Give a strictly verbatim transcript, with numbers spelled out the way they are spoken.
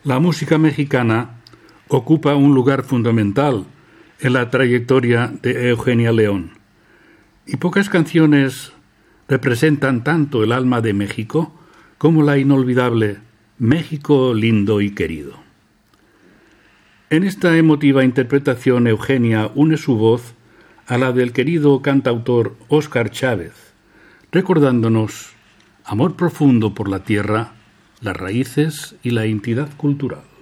La música mexicana ocupa un lugar fundamental en la trayectoria de Eugenia León, y pocas canciones representan tanto el alma de México como la inolvidable México lindo y querido. En esta emotiva interpretación, Eugenia une su voz a la del querido cantautor Óscar Chávez, recordándonos amor profundo por la tierra, las raíces y la identidad cultural.